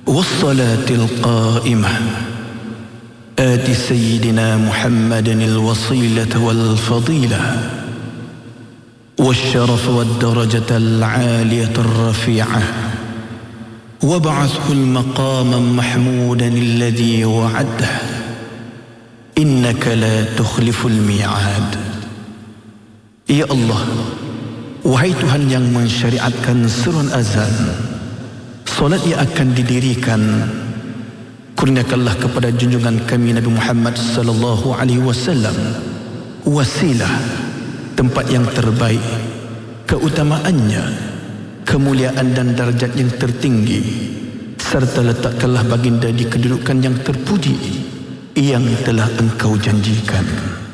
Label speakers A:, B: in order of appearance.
A: والصلاة القائمة آت سيدنا محمد الوصيلة والفضيلة والشرف والدرجة العالية الرفيعة وابعثه المقام محمودا الذي وعده إنك لا تخلف الميعاد. Ya Allah, wahai Tuhan yang mensyariatkan seruan azan, solat yang akan didirikan, kurniakanlah kepada junjungan kami Nabi Muhammad sallallahu alaihi wasallam wasilah, tempat yang terbaik, keutamaannya, kemuliaan dan darjat yang tertinggi, serta letakkanlah baginda di kedudukan yang terpuji yang telah engkau janjikan.